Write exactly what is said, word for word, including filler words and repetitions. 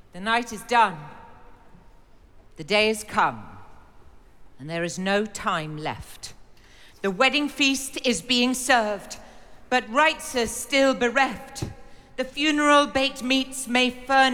The night is done. The day is come, and there is no time left. The wedding feast is being served, but rites are still bereft. The funeral baked meats may furnish